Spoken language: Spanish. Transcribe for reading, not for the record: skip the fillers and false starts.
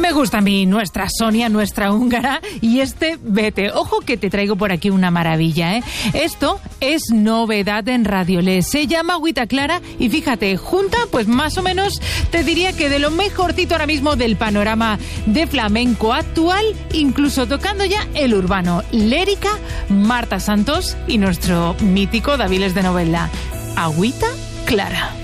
Me gusta a mí nuestra Sonia, nuestra húngara y este Vete. Ojo que te traigo por aquí una maravilla, ¿eh? Esto es novedad en Radio Le. Se llama Agüita Clara y fíjate, junta pues más o menos te diría que de lo mejorcito ahora mismo del panorama de flamenco actual, incluso tocando ya el urbano. Lérica, Marta Santos y nuestro mítico Daviles de Novella. Agüita Clara.